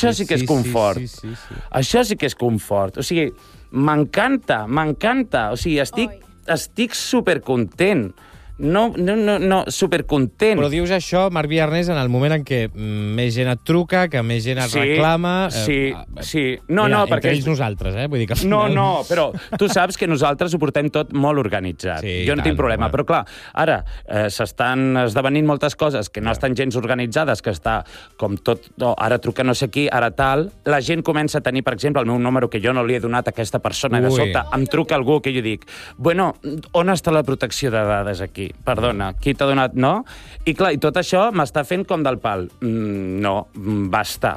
Això sí que és confort. Sí. Això sí que és confort. O sigui, m'encanta. O sigui, estic supercontent. No, supercontent. Però dius això, Marc Viarnés, en el moment en què més gent et truca, que més gent et reclama... Sí. Mira, perquè... entre ells nosaltres, vull dir que... No, però tu saps que nosaltres ho portem tot molt organitzat. Sí, jo no tinc problema, però clar, ara s'estan esdevenint moltes coses que no estan gens organitzades, que està com tot... Ara truca no sé qui, ara tal... La gent comença a tenir, per exemple, el meu número que jo no li he donat a aquesta persona, i de sobte em truca algú que jo dic, bueno, on està la protecció de dades aquí? Perdona, qui t'ha donat... No? I clar, i tot això m'està fent com del pal. No, basta.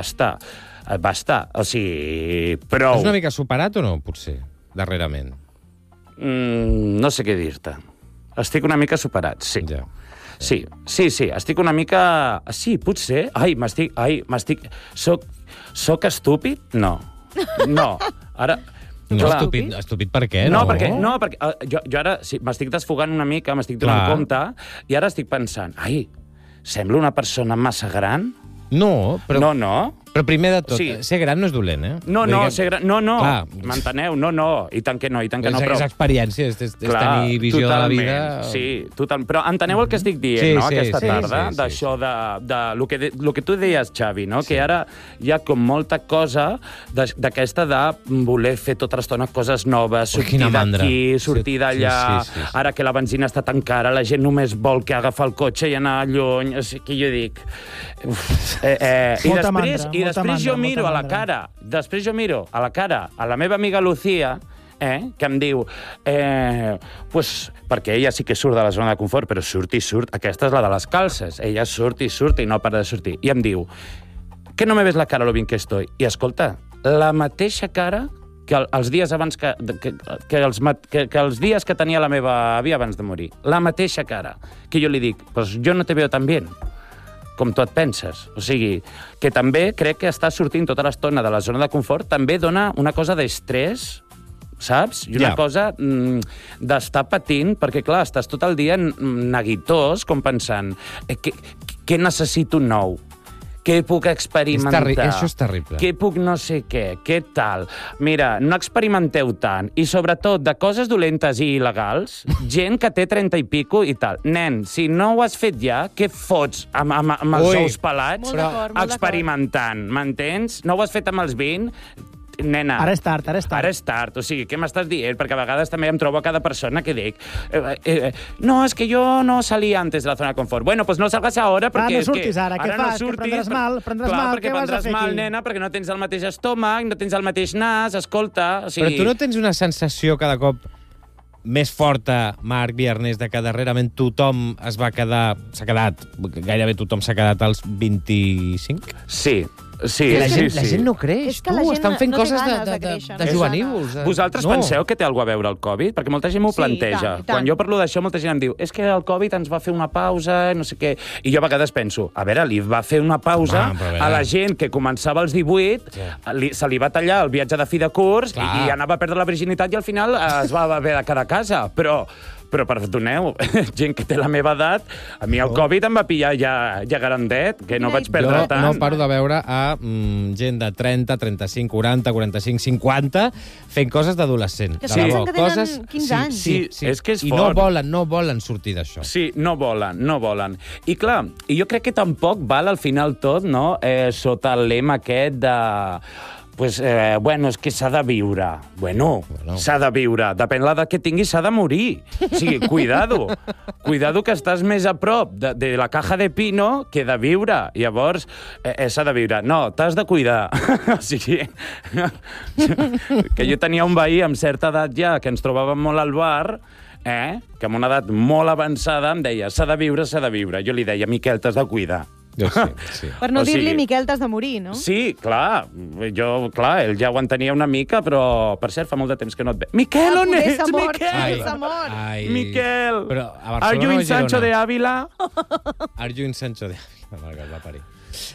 O sigui, prou. És una mica superat o no, potser, darrerament? No sé què dir-te. Estic una mica superat, sí. Ja. Sí, estic una mica... Sí, potser. Soc estúpid? No. Ara... No, estúpid per què? No, perquè jo ara m'estic desfogant una mica, m'estic donant compte, i ara estic pensant, sembla una persona massa gran? No, però... No. Però primer de tot, ser gran no és dolent, No, ser gran... No, m'enteneu? No. I tant que no, però... És experiència, és tenir visió de la vida... Sí, totalment. Però enteneu el que estic dient, no?, aquesta tarda, d'això de... Lo que tu deies, Xavi, no?, que ara hi ha com molta cosa d'aquesta de voler fer tota l'estona coses noves, sortir d'aquí, sortir d'allà, ara que la benzina està tan cara, la gent només vol que agafar el cotxe i anar lluny, que jo dic... I després jo miro a la cara a la meva amiga Lucía, que em diu, perquè ella sí que surt de la zona de confort, però surt, aquesta és la de les calces, ella surt i no para de sortir, i em diu, que no me ves la cara lo bien que estoy? I escolta, la mateixa cara que els dies abans que els dies que tenia la meva àvia abans de morir, la mateixa cara, que jo li dic, pues jo no te veo tan bien com tu et penses. O sigui, que també crec que està sortint tota l'estona de la zona de confort, també dona una cosa d'estrès, saps? I una cosa d'estar patint, perquè, clar, estàs tot el dia neguitós, com pensant, què necessito nou? Què puc experimentar? Això és terrible. Què puc no sé què tal? Mira, no experimenteu tant. I sobretot, de coses dolentes i il·legals, gent que té 30 i pico i tal. Nen, si no ho has fet ja, què fots amb els ous pelats experimentant? M'entens? No ho has fet amb els 20? Nena... Ara és tard. O sigui, què m'estàs dient? Perquè a vegades també em trobo a cada persona que dic no, és que jo no salí antes de la zona de confort. Bueno, pues no salgas ahora perquè... No surtis ara, què fas? Que prendràs mal, què vas a fer aquí? Perquè prendràs mal, nena, perquè no tens el mateix estómac, no tens el mateix nas, escolta... Però tu no tens una sensació cada cop més forta, Marc Viarnés, de que darrerament tothom s'ha quedat, gairebé tothom s'ha quedat als 25? Sí. La gent no creix, tu. Estan fent coses de juvenils. Vosaltres penseu que té alguna a veure el Covid? Perquè molta gent m'ho planteja. Quan jo parlo d'això, molta gent em diu és que el Covid ens va fer una pausa, no sé què... I jo a vegades penso, a veure, li va fer una pausa a la gent que començava als 18, se li va tallar el viatge de fi de curs i anava a perdre la virginitat i al final es va haver de quedar a casa. Però perdoneu, gent que té la meva edat, a mi el Covid em va pillar ja grandet, que no vaig perdre tant. No paro de veure a gent de 30, 35, 40, 45, 50 fent coses d'adolescent. Que pensen que tenen 15 anys. Sí, és que és fort. I no volen sortir d'això. Sí, no volen. I clar, jo crec que tampoc val al final tot, no?, sota el lema aquest de... bueno, és que s'ha de viure. Bueno, s'ha de viure. Depèn l'edat que tinguis, s'ha de morir. O sigui, cuidado. Cuidado que estàs més a prop de la caja de pino que de viure. Llavors, s'ha de viure. No, t'has de cuidar. O sigui, que jo tenia un veí amb certa edat ja, que ens trobàvem molt al bar, que amb una edat molt avançada em deia, s'ha de viure. Jo li deia, Miquel, t'has de cuidar. Sí. Per no dir-li, Miquel, t'has de morir, no? Sí, clar. Ell ja ho entenia una mica, però, per cert, fa molt de temps que no et ve. Miquel, on ets? Miquel! Miquel! Are you in Sancho de Ávila? Are you in Sancho de Ávila? Va parir.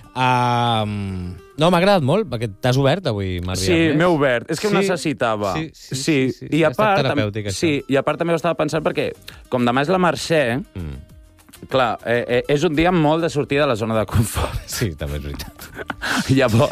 No, m'ha agradat molt, perquè t'has obert avui, Marc Viarnés. Sí, m'he obert. És que ho necessitava. Sí. I a part també ho estava pensant perquè, com demà és la Mercè, clar, és un dia molt de sortir de la zona de confort. Sí, també és veritat. Llavors...